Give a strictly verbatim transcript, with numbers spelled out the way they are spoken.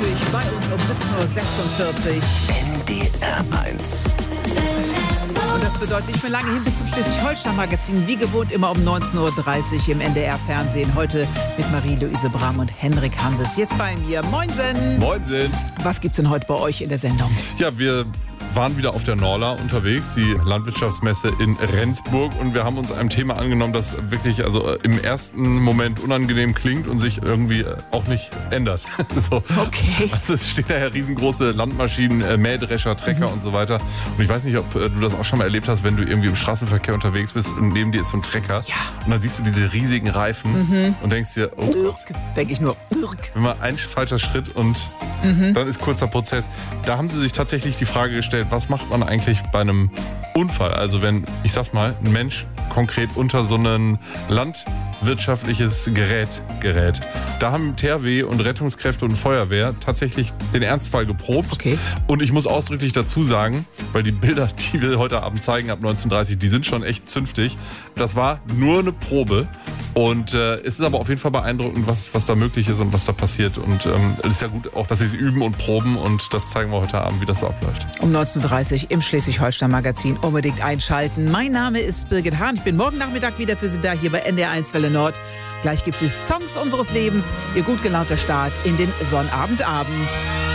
pünktlich bei uns um siebzehn Uhr sechsundvierzig. N D R eins. Und das bedeutet nicht mehr lange hin bis zum Schleswig-Holstein-Magazin. Wie gewohnt immer um neunzehn Uhr dreißig im N D R-Fernsehen. Heute mit Marie-Louise Brahm und Henrik Hanses. Jetzt bei mir. Moinsen. Moinsen. Was gibt's denn heute bei euch in der Sendung? Ja, wir waren wieder auf der Norla unterwegs, die Landwirtschaftsmesse in Rendsburg, und wir haben uns einem Thema angenommen, das wirklich also im ersten Moment unangenehm klingt und sich irgendwie auch nicht ändert. So. Okay. Also es stehen daher riesengroße Landmaschinen, Mähdrescher, Trecker mhm. und so weiter. Und ich weiß nicht, ob du das auch schon mal erlebt hast, wenn du irgendwie im Straßenverkehr unterwegs bist und neben dir ist so ein Trecker. Ja. Und dann siehst du diese riesigen Reifen mhm. und denkst dir, oh Gott. Denke ich nur. Wenn mal ein falscher Schritt und mhm. dann ist kurzer Prozess. Da haben sie sich tatsächlich die Frage gestellt, was macht man eigentlich bei einem Unfall? Also wenn, ich sag's mal, ein Mensch konkret unter so ein landwirtschaftliches Gerät gerät. Da haben T H W und Rettungskräfte und Feuerwehr tatsächlich den Ernstfall geprobt. Okay. Und ich muss ausdrücklich dazu sagen, weil die Bilder, die wir heute Abend zeigen ab neunzehn Uhr dreißig, die sind schon echt zünftig. Das war nur eine Probe. Und äh, es ist aber auf jeden Fall beeindruckend, was, was da möglich ist und was da passiert. Und ähm, es ist ja gut auch, dass sie es üben und proben. Und das zeigen wir heute Abend, wie das so abläuft. Um neunzehn Uhr dreißig im Schleswig-Holstein-Magazin. Unbedingt einschalten. Mein Name ist Birgit Hahn. Ich bin morgen Nachmittag wieder für Sie da, hier bei N D R eins Welle Nord. Gleich gibt es Songs unseres Lebens. Ihr gut gelaunter Start in den Sonnabendabend.